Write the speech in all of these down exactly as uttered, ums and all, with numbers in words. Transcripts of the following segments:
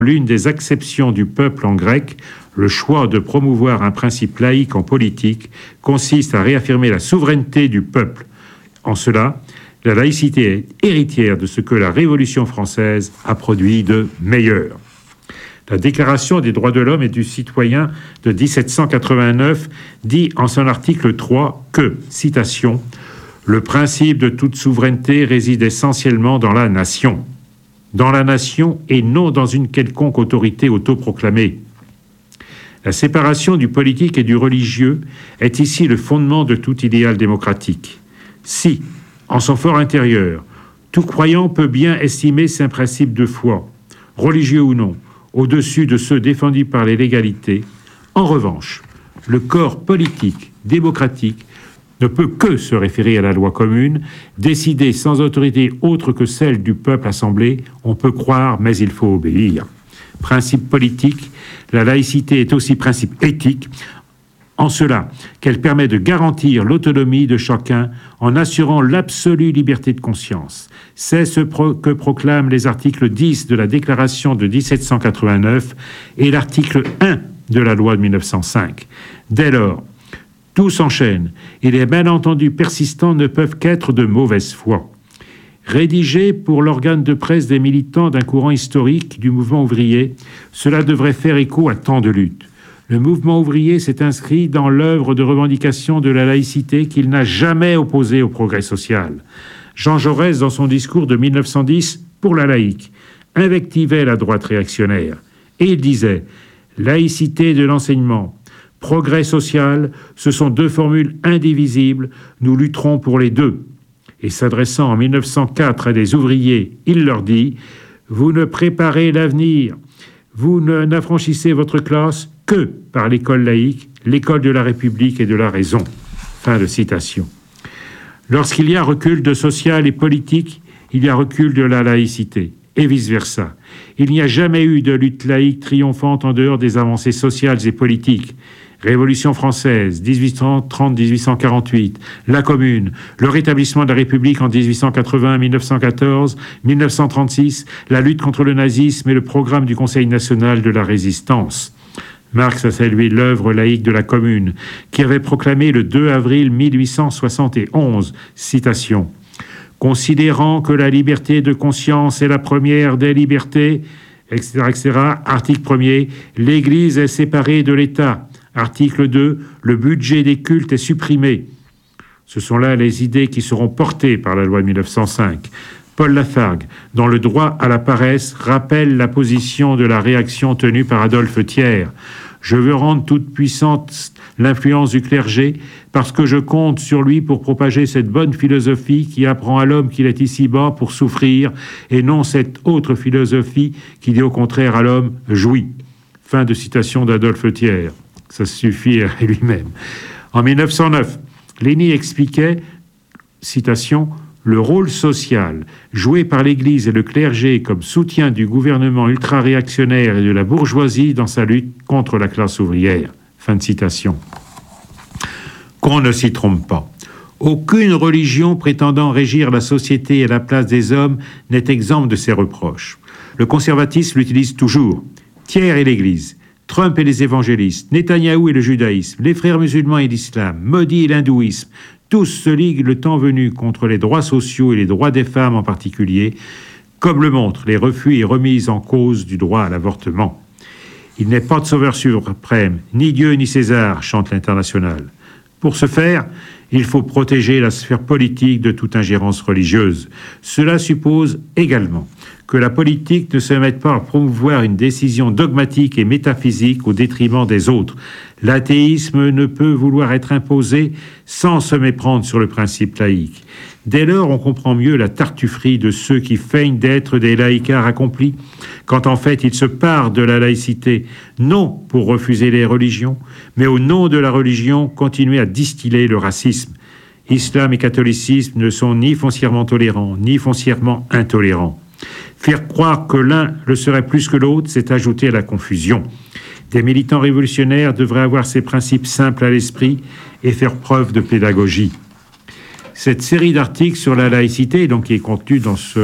l'une des acceptions du peuple en grec, le choix de promouvoir un principe laïque en politique consiste à réaffirmer la souveraineté du peuple. En cela, la laïcité est héritière de ce que la Révolution française a produit de meilleur. La Déclaration des droits de l'homme et du citoyen de dix-sept cent quatre-vingt-neuf dit en son article trois que, citation, « Le principe de toute souveraineté réside essentiellement dans la nation. Dans la nation et non dans une quelconque autorité autoproclamée. La séparation du politique et du religieux est ici le fondement de tout idéal démocratique. Si, en son fort intérieur, tout croyant peut bien estimer ses principes de foi, religieux ou non, au-dessus de ceux défendus par les légalités, en revanche, le corps politique, démocratique, ne peut que se référer à la loi commune, décider sans autorité autre que celle du peuple assemblé. On peut croire, mais il faut obéir. Principe politique, la laïcité est aussi principe éthique, en cela qu'elle permet de garantir l'autonomie de chacun en assurant l'absolue liberté de conscience. C'est ce pro- que proclament les articles dix de la Déclaration de dix-sept cent quatre-vingt-neuf et l'article un de la loi de mille neuf cent cinq. Dès lors, tout s'enchaîne et les malentendus persistants ne peuvent qu'être de mauvaise foi. Rédigé pour l'organe de presse des militants d'un courant historique du mouvement ouvrier, cela devrait faire écho à tant de luttes. Le mouvement ouvrier s'est inscrit dans l'œuvre de revendication de la laïcité qu'il n'a jamais opposée au progrès social. Jean Jaurès, dans son discours de mille neuf cent dix pour la laïque, invectivait la droite réactionnaire et il disait « Laïcité de l'enseignement, progrès social, ce sont deux formules indivisibles, nous lutterons pour les deux. » Et s'adressant en mille neuf cent quatre à des ouvriers, il leur dit « Vous ne préparez l'avenir, vous ne, n'affranchissez votre classe que par l'école laïque, l'école de la République et de la raison. » Fin de citation. Lorsqu'il y a recul de social et politique, il y a recul de la laïcité, et vice-versa. Il n'y a jamais eu de lutte laïque triomphante en dehors des avancées sociales et politiques. Révolution française, dix-huit cent trente à dix-huit cent quarante-huit, la Commune, le rétablissement de la République en dix-huit cent quatre-vingts à mille neuf cent quatorze, mille neuf cent trente-six, la lutte contre le nazisme et le programme du Conseil national de la résistance. Marx a salué l'œuvre laïque de la Commune, qui avait proclamé le deux avril mille huit cent soixante et onze, citation, « Considérant que la liberté de conscience est la première des libertés, et cetera, et cetera, article premier, l'Église est séparée de l'État. Article deux, le budget des cultes est supprimé. » Ce sont là les idées qui seront portées par la loi de mille neuf cent cinq. Paul Lafargue, dans Le droit à la paresse, rappelle la position de la réaction tenue par Adolphe Thiers. « Je veux rendre toute puissante l'influence du clergé parce que je compte sur lui pour propager cette bonne philosophie qui apprend à l'homme qu'il est ici-bas pour souffrir et non cette autre philosophie qui dit au contraire à l'homme « jouis ». Fin de citation d'Adolphe Thiers. Ça suffit à lui-même. En mille neuf cent neuf, Lény expliquait, citation, « Le rôle social joué par l'Église et le clergé comme soutien du gouvernement ultra-réactionnaire et de la bourgeoisie dans sa lutte contre la classe ouvrière. » Fin de citation. Qu'on ne s'y trompe pas. Aucune religion prétendant régir la société et la place des hommes n'est exempte de ces reproches. Le conservatisme l'utilise toujours. Thiers et l'Église, Trump et les évangélistes, Netanyahou et le judaïsme, les frères musulmans et l'islam, Modi et l'hindouisme, tous se liguent le temps venu contre les droits sociaux et les droits des femmes en particulier, comme le montrent les refus et remises en cause du droit à l'avortement. Il n'est pas de sauveur suprême, ni Dieu ni César, chante l'Internationale. Pour ce faire, il faut protéger la sphère politique de toute ingérence religieuse. Cela suppose également que la politique ne se mette pas à promouvoir une décision dogmatique et métaphysique au détriment des autres. L'athéisme ne peut vouloir être imposé sans se méprendre sur le principe laïque. Dès lors, on comprend mieux la tartufferie de ceux qui feignent d'être des laïcards accomplis, quand en fait ils se parent de la laïcité, non pour refuser les religions, mais au nom de la religion, continuer à distiller le racisme. Islam et catholicisme ne sont ni foncièrement tolérants, ni foncièrement intolérants. Faire croire que l'un le serait plus que l'autre, c'est ajouter à la confusion. Des militants révolutionnaires devraient avoir ces principes simples à l'esprit et faire preuve de pédagogie. Cette série d'articles sur la laïcité, donc qui est contenue dans ce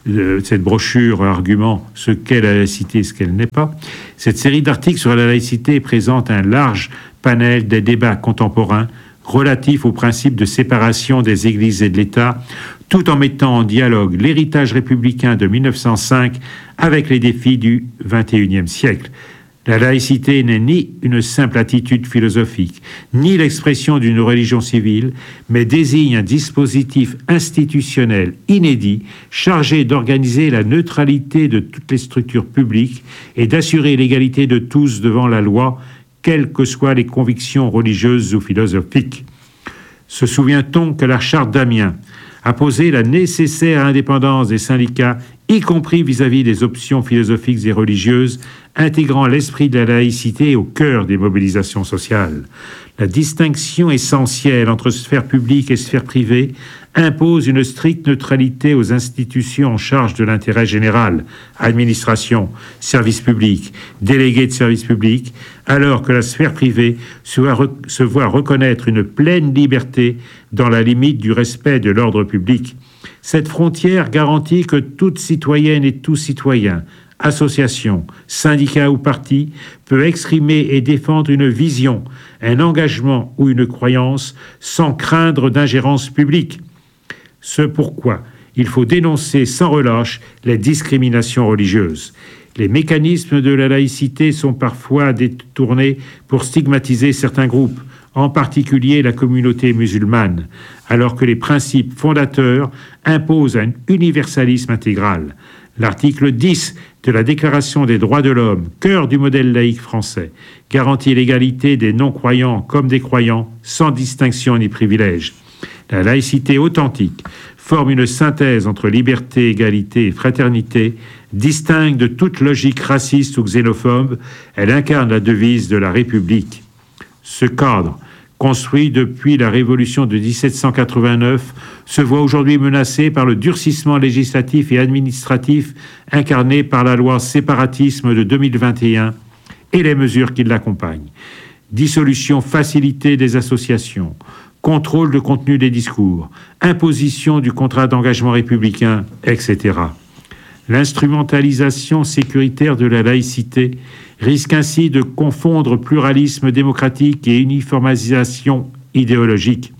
euh, cette brochure argument ce qu'est la laïcité et ce qu'elle n'est pas. Cette série d'articles sur la laïcité présente un large panel des débats contemporains relatifs au principe de séparation des églises et de l'État, tout en mettant en dialogue l'héritage républicain de mille neuf cent cinq avec les défis du vingt et unième siècle. La laïcité n'est ni une simple attitude philosophique, ni l'expression d'une religion civile, mais désigne un dispositif institutionnel inédit chargé d'organiser la neutralité de toutes les structures publiques et d'assurer l'égalité de tous devant la loi, quelles que soient les convictions religieuses ou philosophiques. Se souvient-on que la charte d'Amiens a posé la nécessaire indépendance des syndicats, y compris vis-à-vis des options philosophiques et religieuses, intégrant l'esprit de la laïcité au cœur des mobilisations sociales. La distinction essentielle entre sphère publique et sphère privée impose une stricte neutralité aux institutions en charge de l'intérêt général, administration, service public, délégués de service public, alors que la sphère privée se voit reconnaître une pleine liberté dans la limite du respect de l'ordre public. Cette frontière garantit que toute citoyenne et tout citoyen, association, syndicat ou parti, peut exprimer et défendre une vision, un engagement ou une croyance sans craindre d'ingérence publique. Ce pourquoi il faut dénoncer sans relâche les discriminations religieuses. Les mécanismes de la laïcité sont parfois détournés pour stigmatiser certains groupes, en particulier la communauté musulmane, alors que les principes fondateurs imposent un universalisme intégral. L'article dix de la Déclaration des droits de l'homme, cœur du modèle laïque français, garantit l'égalité des non-croyants comme des croyants, sans distinction ni privilège. La laïcité authentique forme une synthèse entre liberté, égalité et fraternité, distingue de toute logique raciste ou xénophobe, elle incarne la devise de la République. Ce cadre, construit depuis la Révolution de dix-sept cent quatre-vingt-neuf, se voit aujourd'hui menacé par le durcissement législatif et administratif incarné par la loi séparatisme de deux mille vingt et un et les mesures qui l'accompagnent. Dissolution facilitée des associations, contrôle de contenu des discours, imposition du contrat d'engagement républicain, et cetera. L'instrumentalisation sécuritaire de la laïcité risque ainsi de confondre pluralisme démocratique et uniformisation idéologique.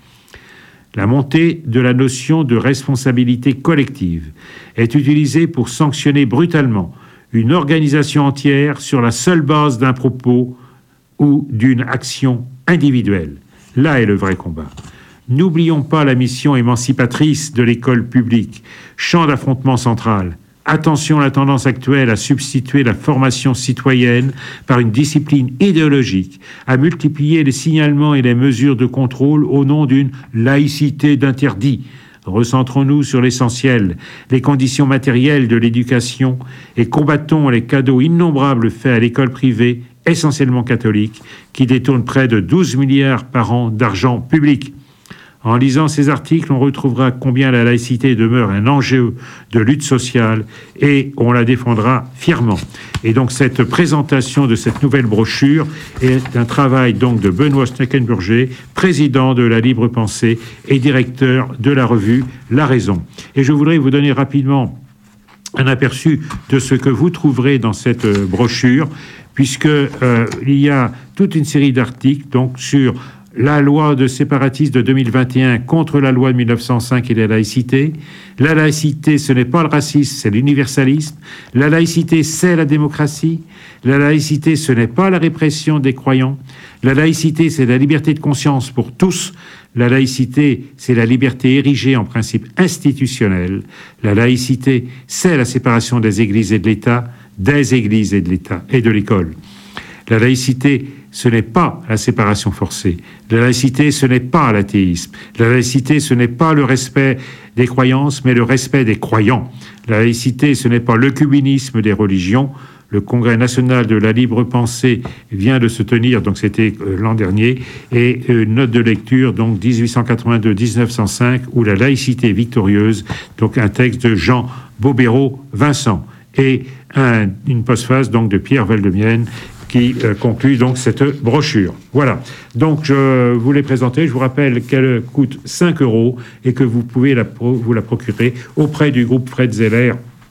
La montée de la notion de responsabilité collective est utilisée pour sanctionner brutalement une organisation entière sur la seule base d'un propos ou d'une action individuelle. Là est le vrai combat. N'oublions pas la mission émancipatrice de l'école publique, champ d'affrontement central. Attention à la tendance actuelle à substituer la formation citoyenne par une discipline idéologique, à multiplier les signalements et les mesures de contrôle au nom d'une laïcité d'interdit. Recentrons-nous sur l'essentiel, les conditions matérielles de l'éducation et combattons les cadeaux innombrables faits à l'école privée, essentiellement catholique, qui détourne près de douze milliards par an d'argent public. En lisant ces articles, on retrouvera combien la laïcité demeure un enjeu de lutte sociale et on la défendra fièrement. Et donc cette présentation de cette nouvelle brochure est un travail donc de Benoît Schneckenburger, président de la Libre Pensée et directeur de la revue La Raison. Et je voudrais vous donner rapidement un aperçu de ce que vous trouverez dans cette brochure, puisque euh, il y a toute une série d'articles donc sur la loi de séparatisme de deux mille vingt et un contre la loi de mille neuf cent cinq et la laïcité. La laïcité, ce n'est pas le racisme, c'est l'universalisme. La laïcité, c'est la démocratie. La laïcité, ce n'est pas la répression des croyants. La laïcité, c'est la liberté de conscience pour tous. La laïcité, c'est la liberté érigée en principe institutionnel. La laïcité, c'est la séparation des églises et de l'État, des églises et de l'État et de l'école. La laïcité, ce n'est pas la séparation forcée. La laïcité, ce n'est pas l'athéisme. La laïcité, ce n'est pas le respect des croyances, mais le respect des croyants. La laïcité, ce n'est pas l'œcuménisme des religions. Le Congrès national de la libre pensée vient de se tenir, donc c'était l'an dernier, et une note de lecture, donc dix-huit cent quatre-vingt-deux à dix-neuf cent cinq, ou La laïcité victorieuse, donc un texte de Jean Bobéro-Vincent, et un, une postface donc de Pierre Veldemienne, qui euh, conclut donc cette brochure. Voilà, donc je vous l'ai présentée. Je vous rappelle qu'elle coûte cinq euros et que vous pouvez la pro- vous la procurer auprès du groupe Fred Zeller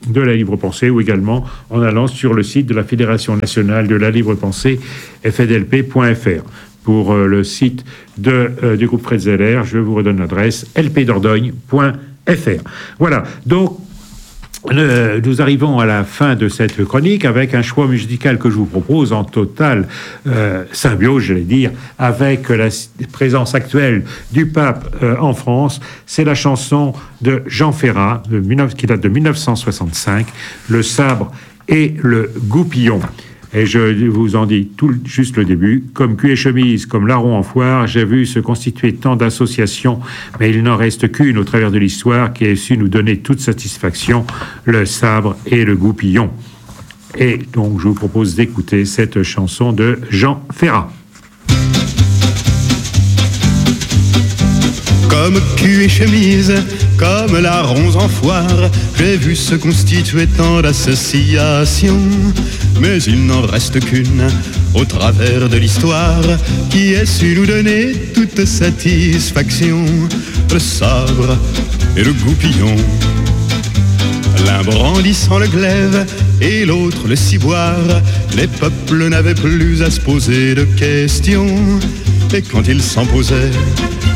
de la libre pensée ou également en allant sur le site de la Fédération nationale de la libre pensée, f n l p point f r. Pour euh, le site de, euh, du groupe Fred Zeller, je vous redonne l'adresse l p dordogne point f r. Voilà, donc Le, nous arrivons à la fin de cette chronique avec un choix musical que je vous propose en totale euh, symbiose, j'allais dire, avec la présence actuelle du pape euh, en France. C'est la chanson de Jean Ferrat, de, qui date de mille neuf cent soixante-cinq, Le sabre et le goupillon. Et je vous en dis tout juste le début. Comme cul et chemise, comme larron en foire, j'ai vu se constituer tant d'associations, mais il n'en reste qu'une au travers de l'histoire qui a su nous donner toute satisfaction, le sabre et le goupillon. Et donc, je vous propose d'écouter cette chanson de Jean Ferrat. Comme cul et chemise, comme larrons en foire, j'ai vu se constituer tant d'associations. Mais il n'en reste qu'une, au travers de l'histoire, qui ait su nous donner toute satisfaction. Le sabre et le goupillon, l'un brandissant le glaive et l'autre le ciboire, les peuples n'avaient plus à se poser de questions. Et quand ils s'en posaient,